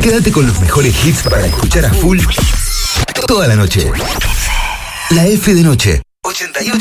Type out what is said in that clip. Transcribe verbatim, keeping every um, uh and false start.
Quédate con los mejores hits para escuchar a full toda la noche. La F de noche. ochenta y ocho